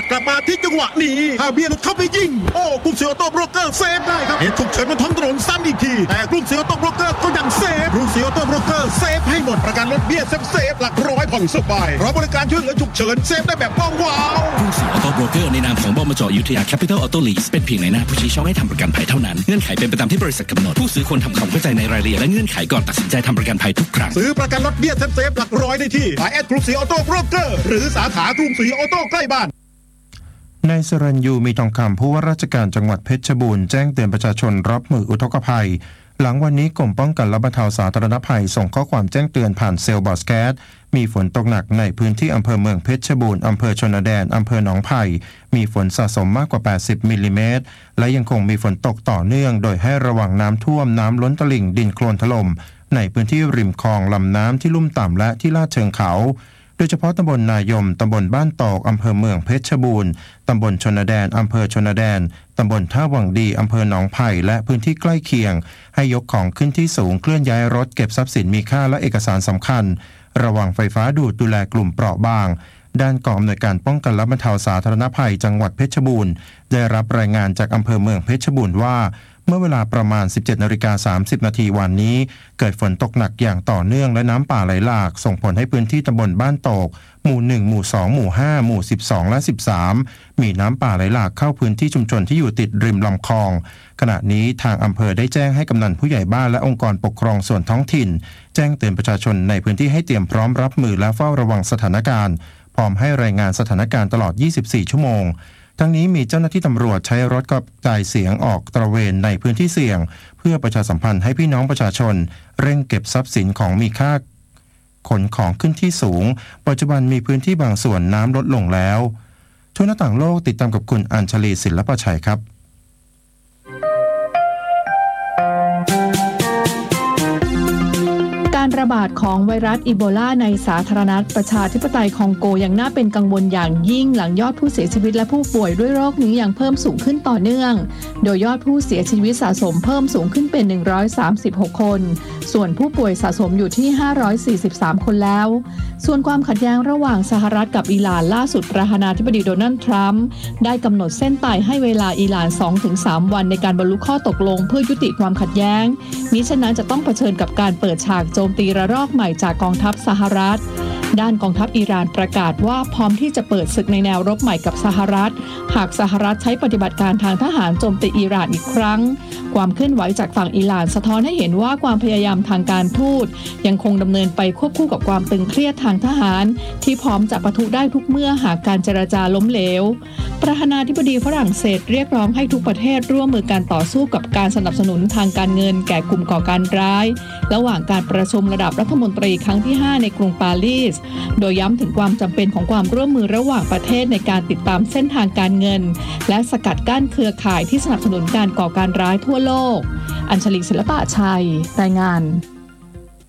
กลับมาที่จังหวะนี้ฮาเบียร์เข้าไปยิงโอ้กรุงศรีออโต้โบรกเกอร์เซฟได้ครับเหตุฉุกเฉินบนท้องถนนซ้ำอีกทีแต่กรุงศรีออโต้โบรกเกอร์ก็ยังเซฟกรุงศรีออโต้โบรกเกอร์เซฟให้หมดประกันรถเบี้ยเซฟหลักร้อยผ่อนสบายเพราะบริการช่วยเหลือฉุกเฉินเซฟได้แบบว้าวกรุงศรีออโต้โบรกเกอร์ในนามของบมจ.อยุธยาแคปิตอลออโต้ลีสเป็นเพียงในหน้าผู้ชี้ช่องให้ทำประกันภัยเท่านั้นเงื่อนไขเป็นไปตามที่บริษัทกำหนดผู้ซื้อควรทำความเข้าใจในรายละเอียดและเงื่อนไขก่อนตัดสินใจทำประกันภัยทุกครั้งซื้อประกันรถเบี้ยเซฟหลักร้อยได้ที่ไลน์แอดกรุงศรีออโต้โบรกเกอร์หรือสาขากรุงศรีออโต้ใกล้บ้านนายสรัญยูมีทองคำผู้ว่าราชการจังหวัดเพชรบูรณ์แจ้งเตือนประชาชนรับมืออุทกภัยหลังวันนี้กรมป้องกันและบรรเทาสาธารณภัยส่งข้อความแจ้งเตือนผ่านเซลล์บอสแก๊สมีฝนตกหนักในพื้นที่อำเภอเมืองเพชรบูรณ์อำเภอชนแดนอำเภอหนองไผ่มีฝนสะสมมากกว่า80มิลลิเมตรและยังคงมีฝนตกต่อเนื่องโดยให้ระวังน้ำท่วมน้ำล้นตลิ่งดินโคลนถล่มในพื้นที่ริมคลองลำน้ำที่ลุ่มต่ำและที่ลาดเชิงเขาโดยเฉพาะตำบลนายมตำบลบ้านตอกอำเภอเมืองเพชรบูรณ์ตำบลชนแดนอำเภอชนแดนตำบลท่าวังดีอำเภอหนองไผ่และพื้นที่ใกล้เคียงให้ยกของขึ้นที่สูงเคลื่อนย้ายรถเก็บทรัพย์สินมีค่าและเอกสารสำคัญระวังไฟฟ้าดูแลกลุ่มเปราะบางด้านกองอำนวยการป้องกันและบรรเทาสาธารณภัยจังหวัดเพชรบูรณ์ได้รับรายงานจากอำเภอเมืองเพชรบูรณ์ว่าเมื่อเวลาประมาณ 17:30 น.วันนี้เกิดฝนตกหนักอย่างต่อเนื่องและน้ำป่าไหลหลากส่งผลให้พื้นที่ตำบลบ้านโตกหมู่ 1 หมู่ 2 หมู่ 5 หมู่ 12 และ 13 มีน้ำป่าไหลหลากเข้าพื้นที่ชุมชนที่อยู่ติดริมลำคลองขณะนี้ทางอำเภอได้แจ้งให้กำนันผู้ใหญ่บ้านและองค์กรปกครองส่วนท้องถิ่นแจ้งเตือนประชาชนในพื้นที่ให้เตรียมพร้อมรับมือและเฝ้าระวังสถานการณ์พร้อมให้รายงานสถานการณ์ตลอด 24 ชั่วโมงทั้งนี้มีเจ้าหน้าที่ตำรวจใช้รถกระจายเสียงออกตระเวนในพื้นที่เสี่ยงเพื่อประชาสัมพันธ์ให้พี่น้องประชาชนเร่งเก็บทรัพย์สินของมีค่าขนของขึ้นที่สูงปัจจุบันมีพื้นที่บางส่วนน้ำลดลงแล้วทั่วหน้าต่างโลกติดตามกับคุณอัญชลีศิลปชัยครับการระบาดของไวรัสอีโบลาในสาธารณรัฐประชาธิปไตยคองโกยังน่าเป็นกังวลอย่างยิ่งหลังยอดผู้เสียชีวิตและผู้ป่วยด้วยโรคนี้ยังเพิ่มสูงขึ้นต่อเนื่องโดยยอดผู้เสียชีวิตสะสมเพิ่มสูงขึ้นเป็น136คนส่วนผู้ป่วยสะสมอยู่ที่543คนแล้วส่วนความขัดแย้งระหว่างสหรัฐกับอิหร่านล่าสุดประธานาธิบดีโดนัลด์ทรัมป์ได้กำหนดเส้นตายให้เวลาอิหร่าน 2-3 วันในการบรรลุข้อตกลงเพื่อยุติความขัดแย้งมิฉะนั้นจะต้องเผชิญกับการเปิดฉากโจมตีระลอกใหม่จากกองทัพสหรัฐด้านกองทัพอิหร่านประกาศว่าพร้อมที่จะเปิดศึกในแนวรบใหม่กับสหรัฐหากสหรัฐใช้ปฏิบัติการทางทหารโจมตีอิหร่านอีกครั้งความเคลื่อนไหวจากฝั่งอิหร่านสะท้อนให้เห็นว่าความพยายามทางการทูตยังคงดำเนินไปควบคู่กับความตึงเครียดทางทหารที่พร้อมจะปะทุได้ทุกเมื่อหากการเจรจาล้มเหลวประธานาธิบดีฝรั่งเศสเรียกร้องให้ทุกประเทศร่วมมือการต่อสู้กับการสนับสนุนทางการเงินแก่กลุ่มก่อการร้ายระหว่างการประชุมระดับรัฐมนตรีครั้งที่ 5 ในกรุงปารีสโดยย้ำถึงความจำเป็นของความร่วมมือระหว่างประเทศในการติดตามเส้นทางการเงินและสกัดกั้นเครือข่ายที่สนับสนุนการก่อการร้ายทั่วโลกอัญชลีศิลปะชัยรายงาน